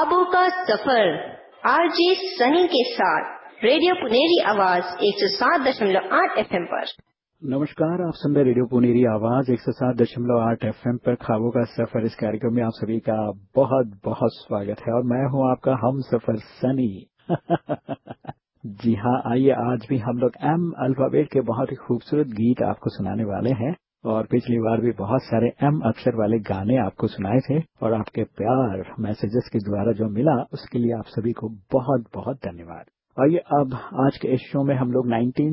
ख्वाबों का सफर आरजे सनी के साथ रेडियो पुनेरी आवाज 107.8 FM पर। नमस्कार, आप सुन रहे रेडियो पुनेरी आवाज 107.8 FM पर ख्वाबों का सफर। इस कार्यक्रम में आप सभी का बहुत बहुत स्वागत है और मैं हूं आपका हम सफर सनी। जी हाँ, आइए आज भी हम लोग एम अल्फाबेट के बहुत ही खूबसूरत गीत आपको सुनाने वाले हैं और पिछली बार भी बहुत सारे एम अक्षर वाले गाने आपको सुनाए थे और आपके प्यार मैसेजेस के द्वारा जो मिला उसके लिए आप सभी को बहुत बहुत धन्यवाद। आइए अब आज के इस शो में हम लोग